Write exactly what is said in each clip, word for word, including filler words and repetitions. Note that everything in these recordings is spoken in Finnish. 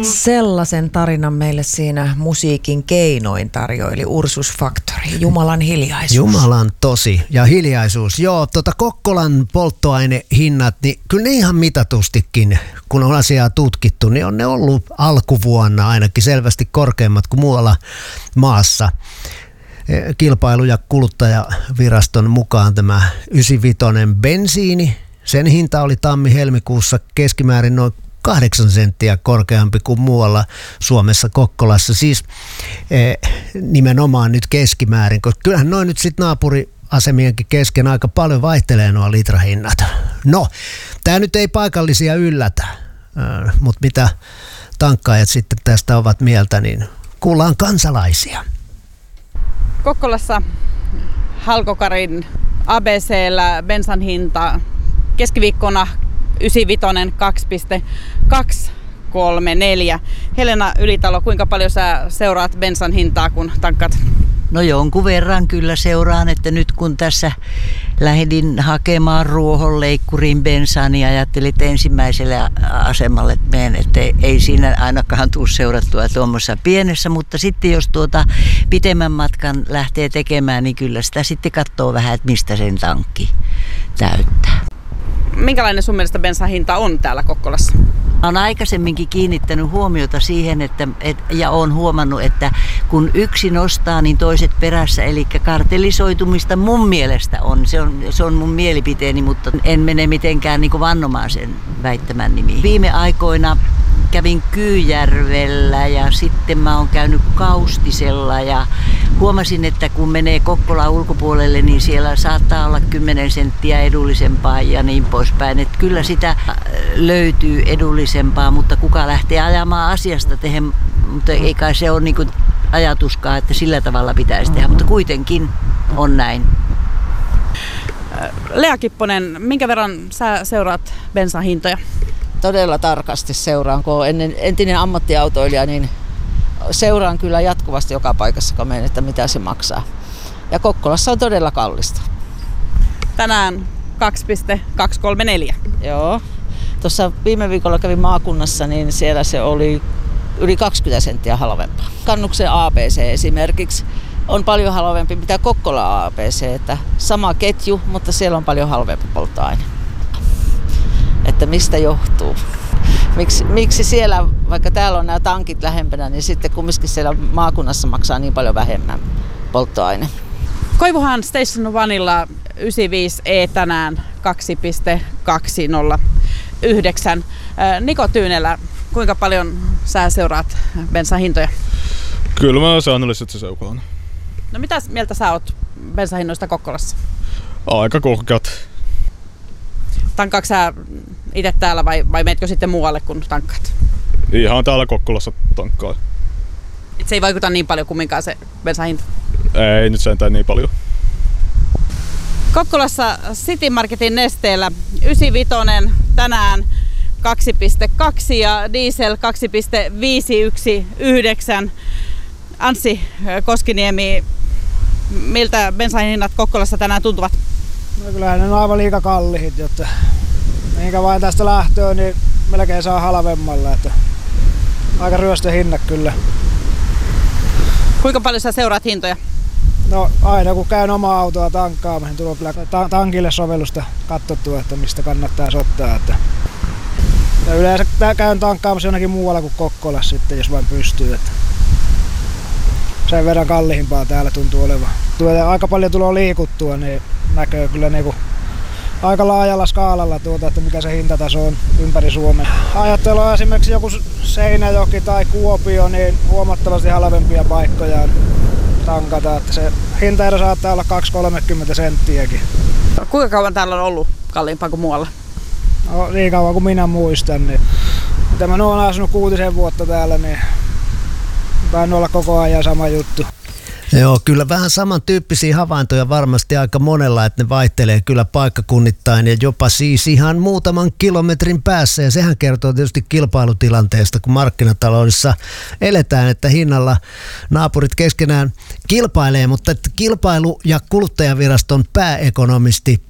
Sellaisen tarinan meille siinä musiikin keinoin tarjoili Ursus Factory. Jumalan hiljaisuus. Jumalan tosi ja hiljaisuus. Joo, tota Kokkolan polttoainehinnat, niin kyllä ne ihan mitatustikin, kun on asiaa tutkittu, niin on ne ollut alkuvuonna ainakin selvästi korkeammat kuin muualla maassa. Kilpailu- ja kuluttajaviraston mukaan tämä yhdeksänkymmentäviisi bensiini, sen hinta oli tammi-helmikuussa keskimäärin noin kahdeksan senttiä korkeampi kuin muualla Suomessa Kokkolassa. Siis eh, nimenomaan nyt keskimäärin, koska kyllähän noin nyt sitten naapuriasemienkin kesken aika paljon vaihtelee nuo litrahinnat. No, tämä nyt ei paikallisia yllätä, äh, mutta mitä tankkaajat sitten tästä ovat mieltä, niin kuullaan kansalaisia. Kokkolassa Halkokarin A B C:llä bensan hinta keskiviikkona yhdeksänkymmentäviisi kaksi pilkku kaksisataakolmekymmentäneljä. Helena Ylitalo, kuinka paljon sä seuraat bensan hintaa, kun tankkaat? No jonkun verran kyllä seuraan, että nyt kun tässä lähdin hakemaan ruohonleikkuriin bensaa, niin ajattelin, että ensimmäiselle asemalle menen, että ei siinä ainakaan tule seurattua tuommoisessa pienessä, mutta sitten jos tuota pitemmän matkan lähtee tekemään, niin kyllä sitä sitten katsoo vähän, että mistä sen tankki täyttää. Minkälainen sun mielestä bensan hinta on täällä Kokkolassa? Olen aikaisemminkin kiinnittänyt huomiota siihen, että, et, ja olen huomannut, että kun yksi nostaa, niin toiset perässä, eli kartellisoitumista mun mielestä on. Se on, se on mun mielipiteeni, mutta en mene mitenkään niin kuin vannomaan sen väittämän nimiin. Viime aikoina kävin Kyyjärvellä ja sitten mä oon käynyt Kaustisella ja huomasin, että kun menee Kokkolan ulkopuolelle, niin siellä saattaa olla kymmenen senttiä edullisempaa ja niin poispäin. Että kyllä sitä löytyy edullisempaa, mutta kuka lähtee ajamaan asiasta tehen, mutta ei kai se ole niin kuin ajatuskaan, että sillä tavalla pitäisi tehdä, mutta kuitenkin on näin. Lea Kipponen, minkä verran sä seuraat bensan hintoja? Todella tarkasti seuraan, kun olen entinen ammattiautoilija, niin seuraan kyllä jatkuvasti joka paikassa, kun menen, että mitä se maksaa. Ja Kokkolassa on todella kallista. Tänään kaksi pilkku kaksisataakolmekymmentäneljä. Joo. Tuossa viime viikolla kävin maakunnassa, niin siellä se oli yli kaksikymmentä senttiä halvempaa. Kannuksen A B C esimerkiksi on paljon halvempi mitä Kokkola A B C, että sama ketju, mutta siellä on paljon halvempi polttoaine. Että mistä johtuu? Miksi, miksi siellä, vaikka täällä on nämä tankit lähempänä, niin sitten kumminkin siellä maakunnassa maksaa niin paljon vähemmän polttoaine? Koivuhan Station Oneilla yhdeksänkymmentäviisi E tänään kaksi pilkku kaksisataayhdeksän. Niko Tyynelä, kuinka paljon sä seuraat bensan hintoja? Kyllä mä säännöllisesti seuraan. No mitä mieltä sä oot bensan hinnoista Kokkolassa? Aika korkeat. Tankkaatko sä itse täällä vai, vai meetkö sitten muualle kun tankkaat? Ihan täällä Kokkolassa tankkaa. Et se ei vaikuta niin paljon kumminkaan se bensan hinta? Ei nyt sentään niin paljon. Kokkolassa City Marketin Nesteellä yhdeksänkymmentäviisi tänään kaksi pilkku kaksi ja diesel kaksi pilkku viisisataayhdeksäntoista. Anssi Koskiniemi, miltä bensan hinnat Kokkolassa tänään tuntuvat? No kyllähän ne on aivan liika kalliit, jotta minkä vain tästä lähtöön, niin melkein saa halvemmalla. Että aika ryöstöhinnat kyllä. Kuinka paljon sä seuraat hintoja? No aina kun käyn omaa autoa tankkaamaan, niin tulee ta- tankille sovellusta katsottua, että mistä kannattaa ottaa. Että ja yleensä käyn tankkaamassa jonnekin muualla kuin Kokkolassa sitten, jos vain pystyy. Että sen verran kalliimpaa täällä tuntuu olevan. Tuota, aika paljon tulee liikuttua, niin näkyy kyllä niinku aika laajalla skaalalla, tuota, että mikä se hintataso on ympäri Suomen. Ajattelua esimerkiksi joku Seinäjoki tai Kuopio, niin huomattavasti halvempia paikkoja on tankata. Että se hintaero saattaa olla kaksikymmentä kolmekymmentä senttiäkin. Kuinka kauan täällä on ollut kalliimpaa kuin muualla? No, niin kauan kuin minä muistan. Niin. Mitä mä olen asunut kuutisen vuotta täällä, niin tainnut olla koko ajan sama juttu. Joo, kyllä vähän samantyyppisiä havaintoja varmasti aika monella, että ne vaihtelee kyllä paikkakunnittain ja jopa siis ihan muutaman kilometrin päässä. Ja sehän kertoo tietysti kilpailutilanteesta, kun markkinataloudessa eletään, että hinnalla naapurit keskenään kilpailee, mutta että kilpailu- ja kuluttajaviraston pääekonomisti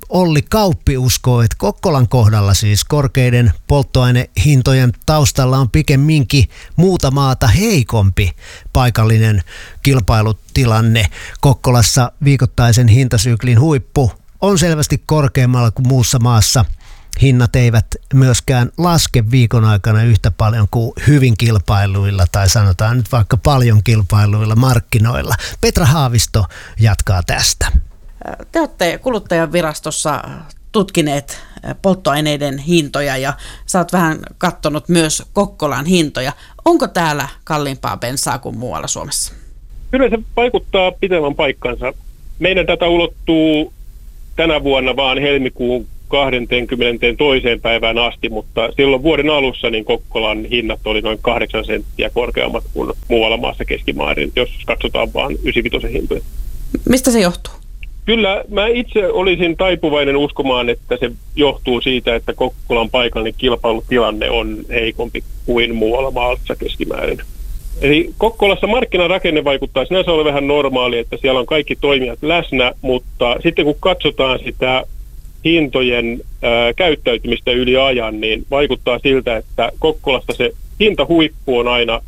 Olli Kauppi uskoo, että Kokkolan kohdalla siis korkeiden polttoainehintojen taustalla on pikemminkin muuta maata heikompi paikallinen kilpailutilanne. Kokkolassa viikoittaisen hintasyklin huippu on selvästi korkeammalla kuin muussa maassa. Hinnat eivät myöskään laske viikon aikana yhtä paljon kuin hyvin kilpailuilla tai sanotaan nyt vaikka paljon kilpailuilla markkinoilla. Petra Haavisto jatkaa tästä. Te olette Kuluttajavirastossa tutkineet polttoaineiden hintoja ja sä oot vähän katsonut myös Kokkolan hintoja. Onko täällä kalliimpaa bensaa kuin muualla Suomessa? Kyllä se vaikuttaa pitävän paikkansa. Meidän data ulottuu tänä vuonna vaan helmikuun kahdeskymmenestoinen päivään asti, mutta silloin vuoden alussa niin Kokkolan hinnat oli noin kahdeksan senttiä korkeammat kuin muualla maassa keskimäärin, jos katsotaan vaan yhdeksänkymmentäviisi hintoja. Mistä se johtuu? Kyllä, mä itse olisin taipuvainen uskomaan, että se johtuu siitä, että Kokkolan paikallinen kilpailutilanne on heikompi kuin muualla maassa keskimäärin. Eli Kokkolassa markkinarakenne vaikuttaa sinänsä ole vähän normaali, että siellä on kaikki toimijat läsnä, mutta sitten kun katsotaan sitä hintojen ää, käyttäytymistä yli ajan, niin vaikuttaa siltä, että Kokkolasta se hintahuippu on aina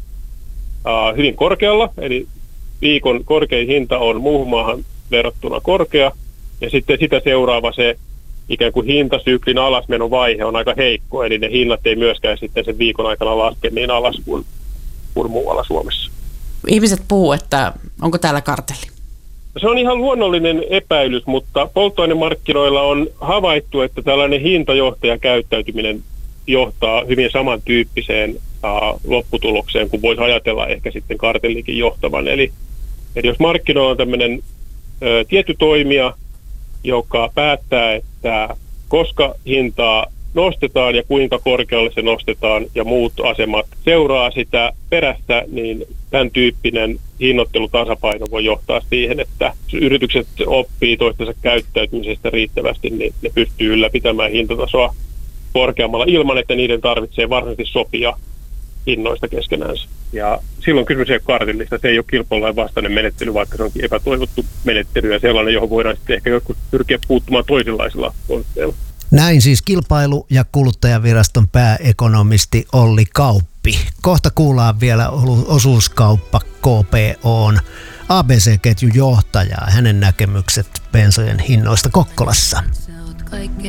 ää, hyvin korkealla, eli viikon korkein hinta on muuhun maahan verrattuna korkea, ja sitten sitä seuraava se ikään kuin hintasyklin alasmenovaihe on aika heikko, eli ne hinnat ei myöskään sitten sen viikon aikana laske niin alas kuin, kuin muualla Suomessa. Ihmiset puhuu, että onko täällä kartelli? Se on ihan luonnollinen epäilys, mutta polttoainemarkkinoilla on havaittu, että tällainen hintajohtajakäyttäytyminen johtaa hyvin samantyyppiseen uh, lopputulokseen, kuin voisi ajatella ehkä sitten kartellikin johtavan. Eli, eli jos markkinoilla on tämmöinen ö, tietty toimija, joka päättää, että koska hintaa nostetaan ja kuinka korkealle se nostetaan ja muut asemat seuraa sitä perästä, niin tämän tyyppinen hinnoittelutasapaino voi johtaa siihen, että jos yritykset oppii toistensa käyttäytymisestä riittävästi, niin ne pystyy ylläpitämään hintatasoa korkeammalla ilman, että niiden tarvitsee varsinaisesti sopia hinnoista keskenäänsä. Ja silloin kysymys ei ole kartellista, se ei ole kilpailulain vastainen menettely, vaikka se onkin epätoivottu menettely ja sellainen, johon voidaan sitten ehkä joskus pyrkiä puuttumaan toisenlaisilla konsteilla. Näin siis Kilpailu- ja kuluttajaviraston pääekonomisti Olli Kauppi. Kohta kuullaan vielä osuuskauppa K P O:n A B C-ketjun johtajaa, hänen näkemykset bensojen hinnoista Kokkolassa.